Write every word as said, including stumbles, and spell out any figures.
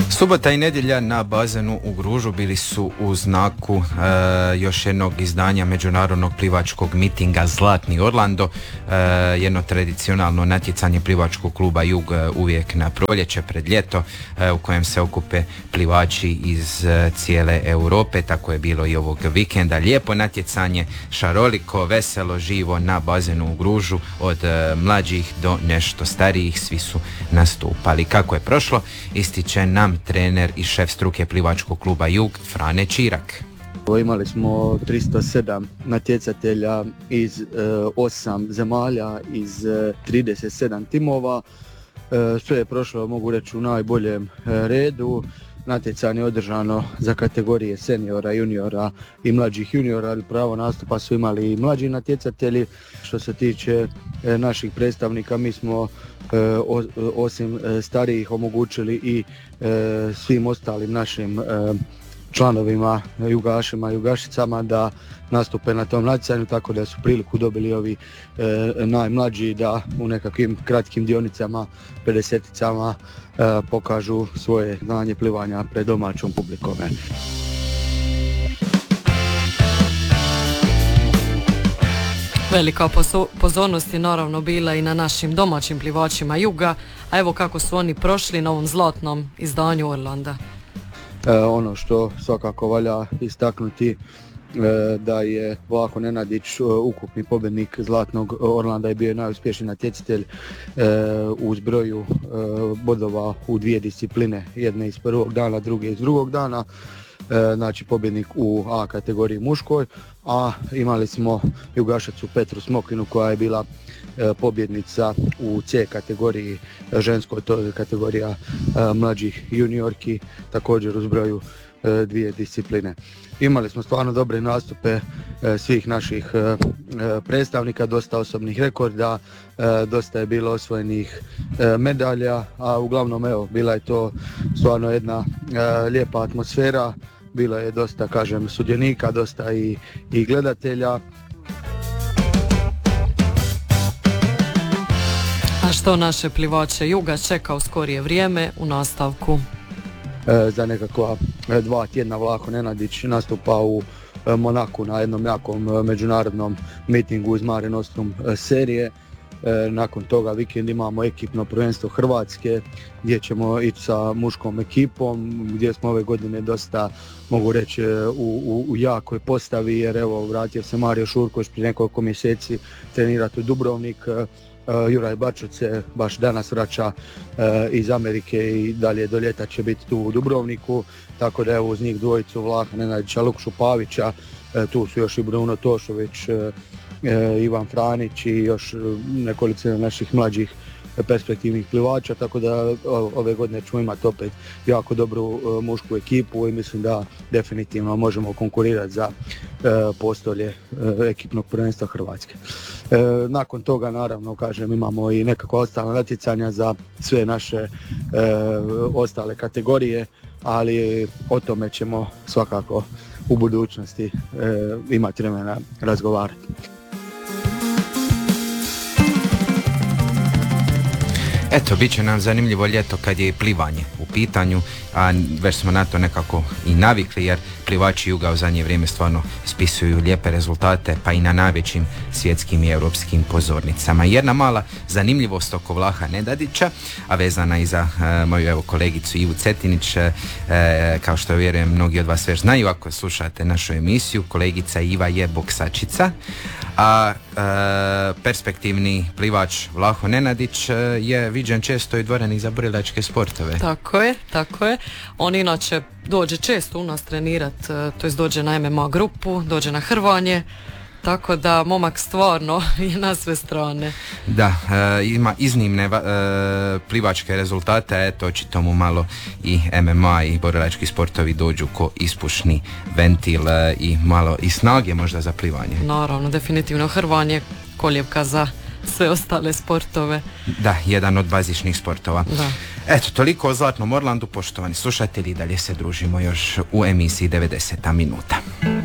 Subota i nedjelja na bazenu u Gružu bili su u znaku e, još jednog izdanja međunarodnog plivačkog mitinga Zlatni Orlando, e, jedno tradicionalno natjecanje plivačkog kluba Jug e, uvijek na proljeće pred ljeto e, u kojem se okupe plivači iz e, cijele Europe. Tako je bilo i ovog vikenda. Lijepo natjecanje, šaroliko, veselo, živo na bazenu u Gružu, od e, mlađih do nešto starijih, svi su nastupali. Kako je prošlo, ističe nam trener i šef struke plivačkog kluba Jug, Frane Čirak. Imali smo tristo sedam natjecatelja iz e, osam zemalja, iz e, trideset sedam timova. E, sve je prošlo, mogu reći, u najboljem e, redu. Natjecanje je održano za kategorije seniora, juniora i mlađih juniora, ali pravo nastupa su imali i mlađi natjecatelji. Što se tiče e, naših predstavnika, mi smo e, o, osim e, starijih omogućili i e, svim ostalim našim e, članovima, jugašima i jugašicama da nastupe na tom natjecanju, tako da su priliku dobili ovi e, najmlađi da u nekakvim kratkim dionicama, pedeseticama e, pokažu svoje znanje plivanja pred domaćom publikom. Velika pozornost je naravno bila i na našim domaćim plivačima Juga, a evo kako su oni prošli na ovom zlatnom izdanju Orlanda. E, ono što svakako valja istaknuti e, da je Vlaho Nenadić, ukupni pobjednik Zlatnog Orlanda, je bio najuspješniji natjecatelj e, u zbroju e, bodova u dvije discipline, jedne iz prvog dana, druge iz drugog dana. E, znači pobjednik u A kategoriji muškoj, a imali smo jugašicu Petru Smoklinu koja je bila e, pobjednica u C kategoriji ženskoj, to je kategorija e, mlađih juniorki, također u zbroju e, dvije discipline. Imali smo stvarno dobre nastupe e, svih naših e, predstavnika, dosta osobnih rekorda, e, dosta je bilo osvojenih e, medalja, a uglavnom evo, bila je to stvarno jedna e, lijepa atmosfera. Bilo je dosta, kažem, sudionika, dosta i, i gledatelja. A što naše plivače Juga čeka u skorije vrijeme u nastavku? E, za nekakva dva tjedna Vlaho Nenadić nastupa u Monaku na jednom jakom međunarodnom mitingu iz Mare Nostrum serije. E, nakon toga vikend imamo ekipno prvenstvo Hrvatske gdje ćemo ići sa muškom ekipom, gdje smo ove godine dosta, mogu reći, u, u, u jakoj postavi, jer evo vratio se Mario Šurkoš prije nekoliko mjeseci trenirati u Dubrovnik. e, Juraj Bačuc se baš danas vraća e, iz Amerike i dalje do ljeta će biti tu u Dubrovniku, tako da evo uz njih dvojicu Vlaha Nenadića, Lukšu Pavića, e, tu su još i Bruno Tošović, e, E, Ivan Franić i još nekoliko naših mlađih perspektivnih plivača, tako da ove godine ćemo imati opet jako dobru e, mušku ekipu i mislim da definitivno možemo konkurirati za e, postolje e, ekipnog prvenstva Hrvatske. E, nakon toga, naravno, kažem, imamo i nekakva ostala natjecanja za sve naše e, ostale kategorije, ali o tome ćemo svakako u budućnosti e, imati vremena razgovarati. Eto, bit će nam zanimljivo ljeto kad je i plivanje u pitanju, a već smo na to nekako i navikli, jer plivači Juga u zadnje vrijeme stvarno ispisuju lijepe rezultate, pa i na najvećim svjetskim i europskim pozornicama. Jedna mala zanimljivost oko Vlaha Nenadića, a vezana i za e, moju evo kolegicu Ivu Cetinić, e, kao što vjerujem mnogi od vas već znaju ako slušate našu emisiju, kolegica Iva je boksačica, a e, perspektivni plivač Vlaho Nenadić e, je viđen često i dvorani za borilačke sportove. Tako je, tako je. On inače dođe često u nas trenirat, to jest dođe na M M A grupu, dođe na hrvanje, tako da momak stvarno je na sve strane. Da, e, ima iznimne e, plivačke rezultate, eto očito mu malo i M M A i borilački sportovi dođu ko ispušni ventil e, i malo i snage možda za plivanje. Naravno, definitivno hrvanje, koljevka za sve ostale sportove. Da, jedan od bazičnih sportova. Da. Eto, toliko o Zlatnom Orlandu, poštovani slušatelji, dalje se družimo još u emisiji devedeseta minuta.